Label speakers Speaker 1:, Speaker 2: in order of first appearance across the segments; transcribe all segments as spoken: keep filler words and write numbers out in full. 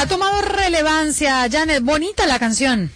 Speaker 1: ha tomado relevancia, Janet. Bonita la canción.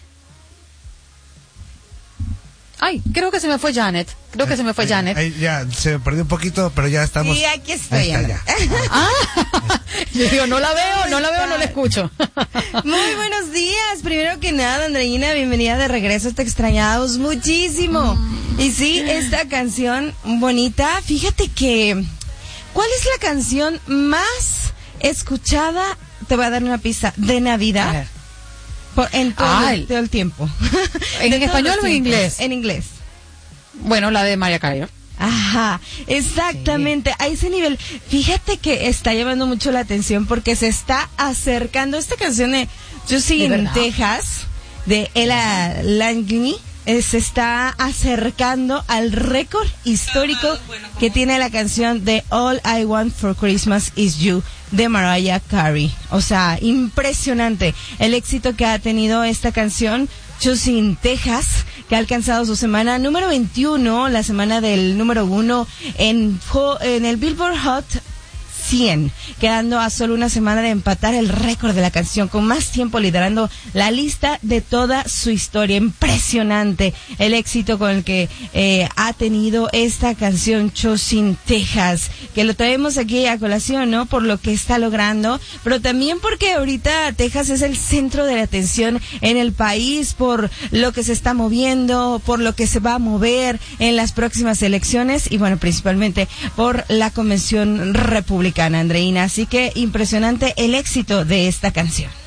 Speaker 1: Ay, creo que se me fue Janet. Creo que se me fue
Speaker 2: Ay,
Speaker 1: Janet.
Speaker 2: ay, ya, se me perdió un poquito, pero ya estamos.
Speaker 3: Sí, aquí estoy.
Speaker 2: Ahí está, ya.
Speaker 1: Ah, yo digo, no la veo, no la veo, no la escucho.
Speaker 3: Muy buenos días. Primero que nada, Andreina, bienvenida de regreso. Te extrañábamos muchísimo. Mm. Y sí, esta canción bonita. Fíjate que, ¿cuál es la canción más escuchada? Te voy a dar una pista. De Navidad. Por, en todo,
Speaker 1: ah,
Speaker 3: el, todo el tiempo.
Speaker 1: ¿En español o en inglés?
Speaker 3: En inglés.
Speaker 1: Bueno, la de Mariah Carey.
Speaker 3: Ajá, exactamente, sí. A ese nivel. Fíjate que está llamando mucho la atención porque se está acercando esta canción de Juicy in Texas, de Ella Langley, eh, se está acercando al récord histórico que tiene la canción de All I Want for Christmas Is You de Mariah Carey. O sea, impresionante el éxito que ha tenido esta canción, Juicy in Texas, que ha alcanzado su semana número veintiuno, la semana del número uno en, en el Billboard Hot cien, quedando a solo una semana de empatar el récord de la canción, con más tiempo liderando la lista de toda su historia. Impresionante el éxito con el que eh, ha tenido esta canción, Juicy in Texas, que lo traemos aquí a colación, ¿no? Por lo que está logrando, pero también porque ahorita Texas es el centro de la atención en el país, por lo que se está moviendo, por lo que se va a mover en las próximas elecciones y bueno, principalmente por la convención republicana, Andreina. Así que impresionante el éxito de esta canción.